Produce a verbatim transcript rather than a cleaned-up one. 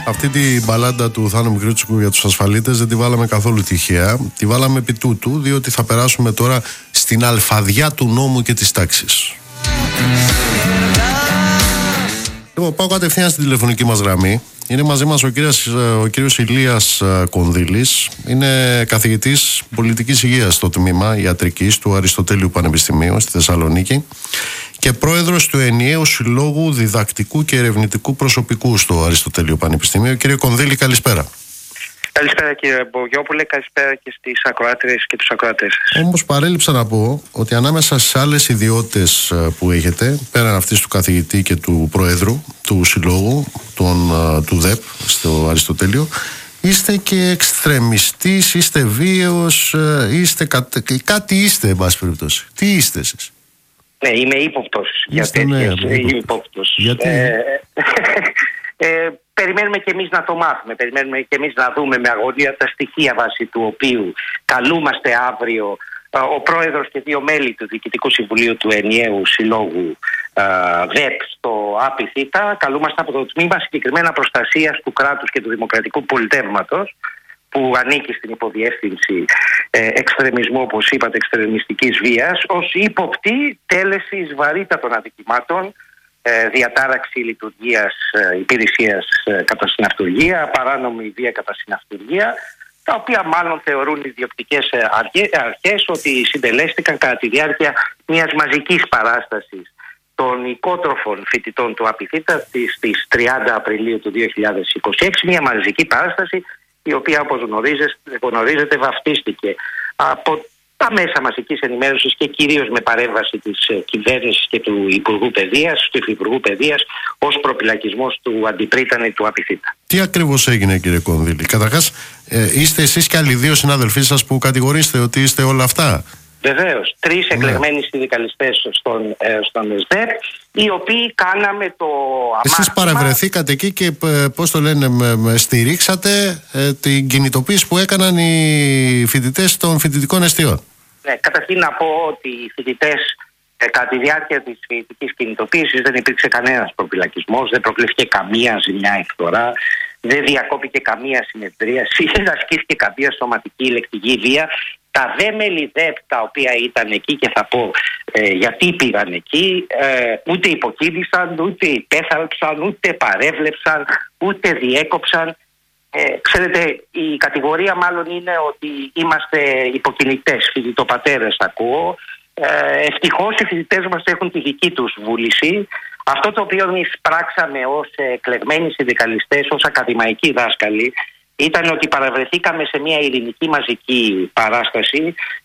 Αυτή την μπαλάντα του Θάνου Μικρούτσικου για τους ασφαλίτες δεν τη βάλαμε καθόλου τυχαία. Τη βάλαμε επί τούτου, διότι θα περάσουμε τώρα στην αλφαδιά του νόμου και της τάξης. Λοιπόν, πάω κατευθείαν στην τηλεφωνική μας γραμμή. Είναι μαζί μας ο κύριος, ο κύριος Ηλίας Κονδύλης. Είναι καθηγητής πολιτικής υγείας στο τμήμα ιατρικής του Αριστοτέλειου Πανεπιστημίου στη Θεσσαλονίκη και πρόεδρος του Ενιαίου Συλλόγου Διδακτικού και Ερευνητικού Προσωπικού στο Αριστοτέλειο Πανεπιστημίου. Κύριε Κονδύλη, καλησπέρα. Καλησπέρα κύριε Μπογιόπουλε, καλησπέρα και στις ακροάτριες και τους ακροατές. Όμως παρέλειψα να πω ότι ανάμεσα σε άλλες ιδιότητες που έχετε, πέραν αυτής του καθηγητή και του Προέδρου του Συλλόγου, τον, του ΔΕΠ στο Αριστοτέλειο, είστε και εξτρεμιστής, είστε βίαιος, είστε κα... κάτι είστε εν πάση περιπτώσει. Τι είστε εσείς? Ναι, είμαι ύποπτος για τέτοιες, ναι, ύποπτος. Γιατί? Ε, ε, περιμένουμε και εμείς να το μάθουμε, περιμένουμε και εμείς να δούμε με αγωνία τα στοιχεία βάσει του οποίου καλούμαστε αύριο ο πρόεδρος και δύο μέλη του Διοικητικού Συμβουλίου του Ενιαίου Συλλόγου ΔΕΠ στο ΑΠΙΘ, καλούμαστε από το τμήμα συγκεκριμένα προστασίας του κράτους και του δημοκρατικού πολιτεύματος, που ανήκει στην υποδιεύθυνση ε, εξτρεμισμού, όπως είπατε, εξτρεμιστικής βίας, ως ύποπτη τέλεσης βαρύτατων αδικημάτων, ε, διατάραξη λειτουργίας ε, υπηρεσίας ε, κατά συναυτουργία, παράνομη βία κατά συναυτουργία, τα οποία μάλλον θεωρούν οι διοκτικές ε, αρχές ότι συντελέστηκαν κατά τη διάρκεια μιας μαζικής παράστασης των οικότροφων φοιτητών του ΑΠΙΘ στις τριάντα Απριλίου του δύο χιλιάδες είκοσι έξι, μια μαζική παράσταση η οποία, όπως γνωρίζετε, βαφτίστηκε από τα μέσα μαζικής ενημέρωσης και κυρίως με παρέμβαση της κυβέρνησης και του Υπουργού Παιδείας, του Υφυπουργού Παιδείας, ως προπυλακισμός του αντιπρίτανη του ΑΠΙΘ. Τι ακριβώς έγινε, κύριε Κονδύλη? Καταρχάς, ε, είστε εσείς και άλλοι δύο συνάδελφοί σας που κατηγορείστε ότι είστε όλα αυτά? Βεβαίως, τρεις ναι. εκλεγμένοι συνδικαλιστές στον, ε, στον ΕΣΔΕΠ, οι οποίοι κάναμε το αμάρτημα. Εσείς παρευρεθήκατε εκεί και ε, πώς το λένε, με, με στηρίξατε ε, την κινητοποίηση που έκαναν οι φοιτητές των φοιτητικών εστιών. Ναι, καταρχήν να πω ότι οι φοιτητές ε, κατά τη διάρκεια της φοιτητικής κινητοποίησης δεν υπήρξε κανένας προπυλακισμός, δεν προκλήθηκε καμία ζημιά ή φθορά, δεν διακόπηκε καμία συνεδρίαση, δεν ασκήθηκε καμία σωματική ή λεκτική βία. Τα δε μέλη ΔΕΠ τα οποία ήταν εκεί, και θα πω ε, γιατί πήγαν εκεί, ε, ούτε υποκίνησαν, ούτε υπέθαλψαν, ούτε παρέβλεψαν, ούτε διέκοψαν. Ε, ξέρετε, η κατηγορία μάλλον είναι ότι είμαστε υποκινητές φοιτητοπατέρες, ακούω. Ε, ευτυχώς οι φοιτητές μας έχουν τη δική τους βούληση. Αυτό το οποίο εμείς πράξαμε ως εκλεγμένοι συνδικαλιστές, ως ακαδημαϊκοί δάσκαλοι, ήταν ότι παραβρεθήκαμε σε μια ειρηνική μαζική παράσταση